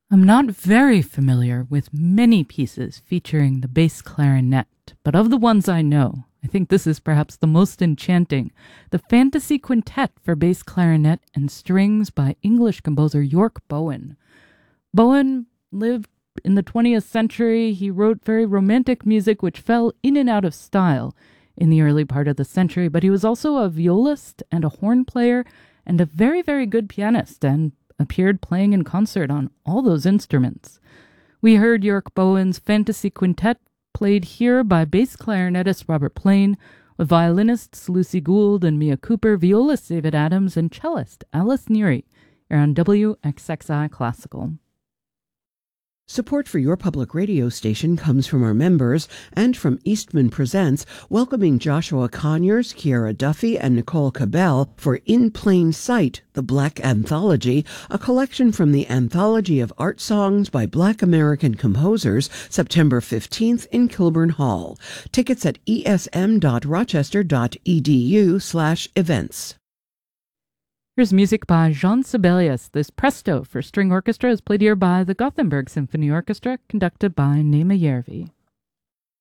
I'm not very familiar with many pieces featuring the bass clarinet, but of the ones I know, I think this is perhaps the most enchanting, the Fantasy Quintet for bass clarinet and strings by English composer York Bowen. Bowen lived in the 20th century. He wrote very romantic music which fell in and out of style in the early part of the century, but he was also a violist and a horn player and a very, very good pianist, and appeared playing in concert on all those instruments. We heard York Bowen's Fantasy Quintet played here by bass clarinetist Robert Plain, with violinists Lucy Gould and Mia Cooper, violist David Adams, and cellist Alice Neary. You're on WXXI Classical. Support for your public radio station comes from our members and from Eastman Presents, welcoming Joshua Conyers, Kiara Duffy, and Nicole Cabell for In Plain Sight, the Black Anthology, a collection from the Anthology of Art Songs by Black American Composers, September 15th in Kilburn Hall. Tickets at esm.rochester.edu/events. Here's music by Jean Sibelius. This Presto for string orchestra is played here by the Gothenburg Symphony Orchestra, conducted by Nema Järvi.